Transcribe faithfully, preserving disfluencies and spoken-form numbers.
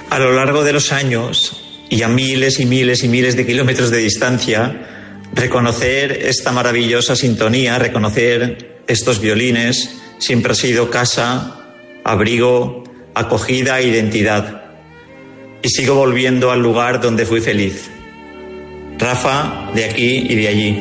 A lo largo de los años y a miles y miles y miles de kilómetros de distancia, reconocer esta maravillosa sintonía, reconocer estos violines, siempre ha sido casa, abrigo, acogida e identidad. Y sigo volviendo al lugar donde fui feliz. Rafa, de aquí y de allí.